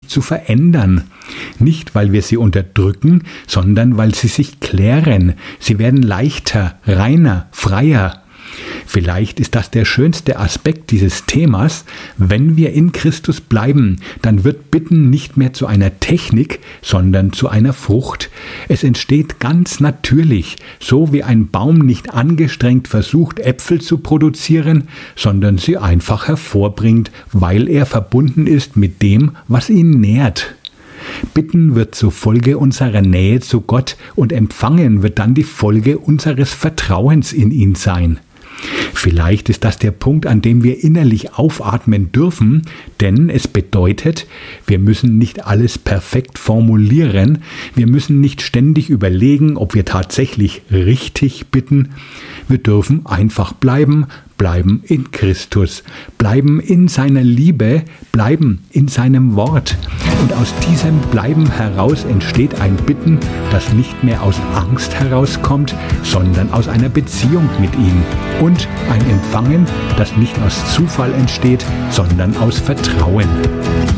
zu verändern. Nicht, weil wir sie unterdrücken, sondern weil sie sich klären. Sie werden leichter, reiner, freier. Vielleicht ist das der schönste Aspekt dieses Themas. Wenn wir in Christus bleiben, dann wird Bitten nicht mehr zu einer Technik, sondern zu einer Frucht. Es entsteht ganz natürlich, so wie ein Baum nicht angestrengt versucht, Äpfel zu produzieren, sondern sie einfach hervorbringt, weil er verbunden ist mit dem, was ihn nährt. Bitten wird zur Folge unserer Nähe zu Gott und Empfangen wird dann die Folge unseres Vertrauens in ihn sein. Vielleicht ist das der Punkt, an dem wir innerlich aufatmen dürfen, denn es bedeutet, wir müssen nicht alles perfekt formulieren, wir müssen nicht ständig überlegen, ob wir tatsächlich richtig bitten. Wir dürfen einfach bleiben in Christus, bleiben in seiner Liebe, bleiben in seinem Wort. Und aus diesem Bleiben heraus entsteht ein Bitten, das nicht mehr aus Angst herauskommt, sondern aus einer Beziehung mit ihm. Und ein Empfangen, das nicht aus Zufall entsteht, sondern aus Vertrauen.